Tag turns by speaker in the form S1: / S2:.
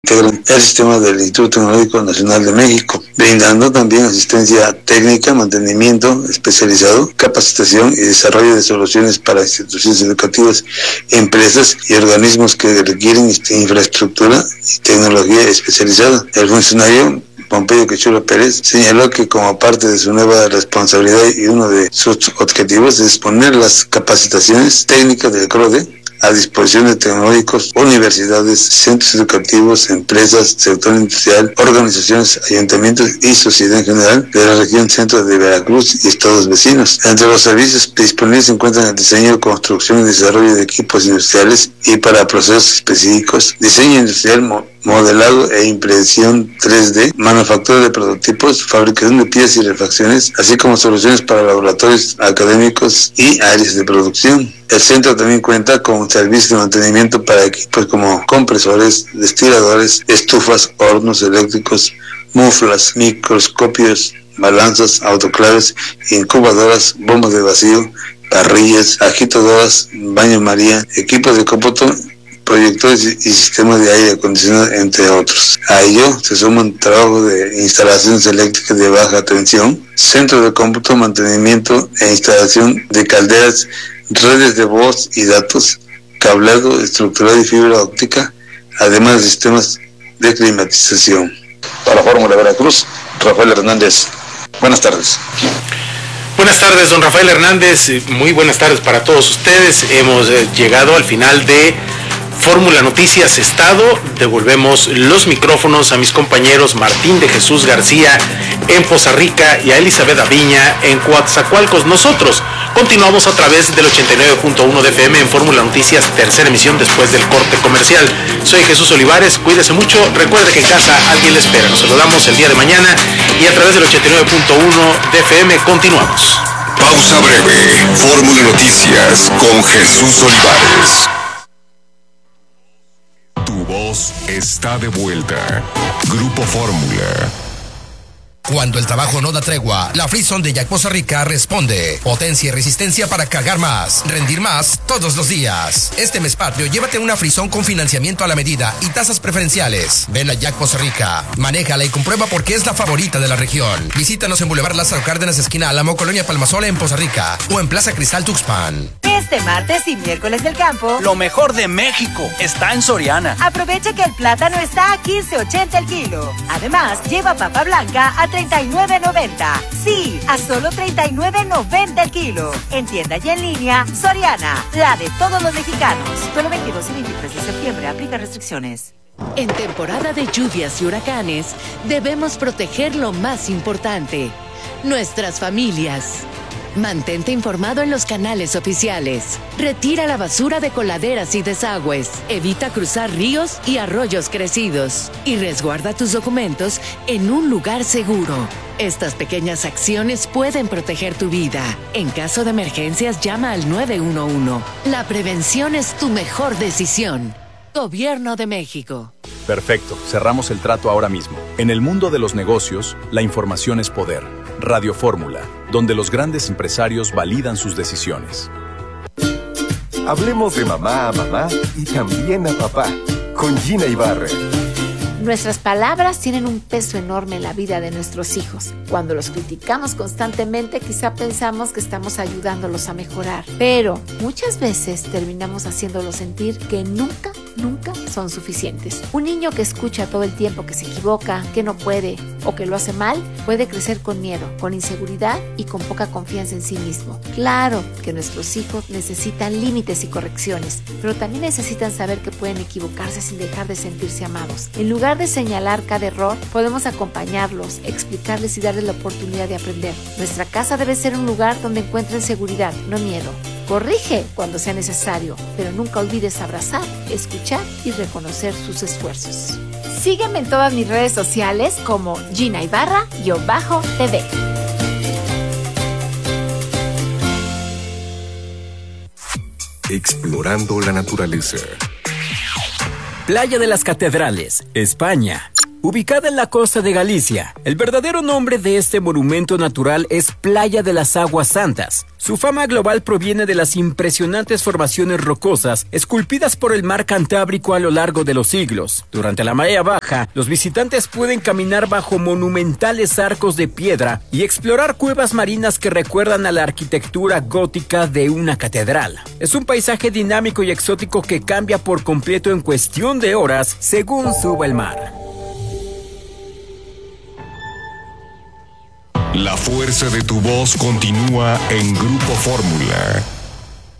S1: integran el sistema del Instituto Tecnológico Nacional de México, brindando también asistencia técnica, mantenimiento especializado, capacitación y desarrollo de soluciones para instituciones educativas, empresas y organismos que requieren infraestructura y tecnología especializada. El funcionario Pompeyo Quechula Pérez señaló que como parte de su nueva responsabilidad y uno de sus objetivos es poner las capacitaciones técnicas del CRODE a disposición de tecnológicos, universidades, centros educativos, empresas, sector industrial, organizaciones, ayuntamientos y sociedad en general de la región centro de Veracruz y estados vecinos. Entre los servicios disponibles se encuentran el diseño, construcción y desarrollo de equipos industriales y para procesos específicos, diseño industrial, modelado e impresión 3D, manufactura de prototipos, fabricación de piezas y refacciones, así como soluciones para laboratorios académicos y áreas de producción. El centro también cuenta con servicios de mantenimiento para equipos como compresores, destiladores, estufas, hornos eléctricos, muflas, microscopios, balanzas, autoclaves, incubadoras, bombas de vacío, parrillas, agitadoras, baño María, equipos de cómputo, proyectores y sistemas de aire acondicionado, entre otros. A ello se suman trabajos de instalaciones eléctricas de baja tensión, centro de cómputo, mantenimiento e instalación de calderas, redes de voz y datos, cableado estructural y fibra óptica, además de sistemas de climatización. Para Fórmula Veracruz, Rafael Hernández. Buenas tardes.
S2: Buenas tardes, don Rafael Hernández. Muy buenas tardes para todos ustedes. Hemos llegado al final de Fórmula Noticias Estado. Devolvemos los micrófonos a mis compañeros Martín de Jesús García en Poza Rica y a Elizabeth Aviña en Coatzacoalcos. Nosotros continuamos a través del 89.1 de FM en Fórmula Noticias, tercera emisión después del corte comercial. Soy Jesús Olivares, cuídese mucho, recuerde que en casa alguien le espera. Nos saludamos el día de mañana y a través del 89.1 de FM continuamos.
S3: Pausa breve, Fórmula Noticias con Jesús Olivares. Tu voz está de vuelta. Grupo Fórmula.
S4: Cuando el trabajo no da tregua, la Free-Zone de Jack Poza Rica responde. Potencia y resistencia para cargar más, rendir más todos los días. Este mes patrio, llévate una Free-Zone con financiamiento a la medida y tasas preferenciales. Ven a Jack Poza Rica, manéjala y comprueba por qué es la favorita de la región. Visítanos en Boulevard Lázaro Cárdenas, esquina Álamo, Colonia Palmasola en Poza Rica o en Plaza Cristal Tuxpan.
S5: Este martes y miércoles del campo,
S6: lo mejor de México está en Soriana.
S5: Aprovecha que el plátano está a 15.80 el kilo. Además, lleva papa blanca a 39.90. Sí, a solo 39.90 el kilo. En tienda y en línea, Soriana, la de todos los mexicanos. Solo 22 y 23 de septiembre, aplica restricciones.
S7: En temporada de lluvias y huracanes, debemos proteger lo más importante, nuestras familias. Mantente informado en los canales oficiales. Retira la basura de coladeras y desagües. Evita cruzar ríos y arroyos crecidos. Y resguarda tus documentos en un lugar seguro. Estas pequeñas acciones pueden proteger tu vida. En caso de emergencias, llama al 911. La prevención es tu mejor decisión. Gobierno de México.
S8: Perfecto, cerramos el trato ahora mismo. En el mundo de los negocios, la información es poder. Radio Fórmula, donde los grandes empresarios validan sus decisiones.
S9: Hablemos de mamá a mamá y también a papá, con Gina Ibarra.
S10: Nuestras palabras tienen un peso enorme en la vida de nuestros hijos. Cuando los criticamos constantemente, quizá pensamos que estamos ayudándolos a mejorar. Pero muchas veces terminamos haciéndolos sentir que nunca son suficientes. Un niño que escucha todo el tiempo que se equivoca, que no puede o que lo hace mal, puede crecer con miedo, con inseguridad y con poca confianza en sí mismo. Claro que nuestros hijos necesitan límites y correcciones, pero también necesitan saber que pueden equivocarse sin dejar de sentirse amados. En lugar de señalar cada error, podemos acompañarlos, explicarles y darles la oportunidad de aprender. Nuestra casa debe ser un lugar donde encuentren seguridad, no miedo. Corrige cuando sea necesario, pero nunca olvides abrazar, escuchar y reconocer sus esfuerzos. Sígueme en todas mis redes sociales como Gina Ibarra-TV.
S3: Explorando la naturaleza.
S11: Playa de las Catedrales, España. ubicada en la costa de Galicia. El verdadero nombre de este monumento natural es Playa de las Aguas Santas. Su fama global proviene de las impresionantes formaciones rocosas esculpidas por el mar Cantábrico a lo largo de los siglos. Durante la marea baja, los visitantes pueden caminar bajo monumentales arcos de piedra y explorar cuevas marinas que recuerdan a la arquitectura gótica de una catedral. Es un paisaje dinámico y exótico que cambia por completo en cuestión de horas según suba el mar.
S3: La fuerza de tu voz continúa en Grupo Fórmula.